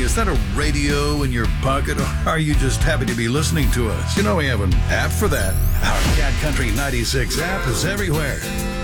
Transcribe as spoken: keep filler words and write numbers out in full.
Is that a radio in your pocket, or are you just happy to be listening to us? You know we have an app for that. Our Cat Country ninety-six app is everywhere.